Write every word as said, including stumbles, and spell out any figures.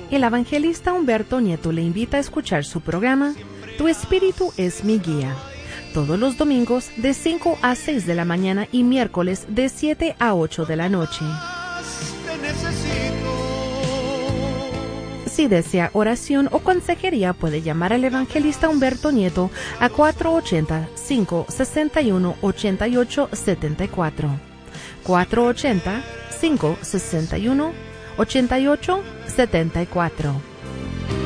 El evangelista Humberto Nieto le invita a escuchar su programa Tu Espíritu es mi guía, todos los domingos de cinco a seis de la mañana y miércoles de siete a ocho de la noche. Si desea oración o consejería, puede llamar al evangelista Humberto Nieto a cuatro ocho cero, cinco seis uno, ocho ocho siete cuatro. cuatro ocho cero, cinco seis uno, ocho ocho siete cuatro.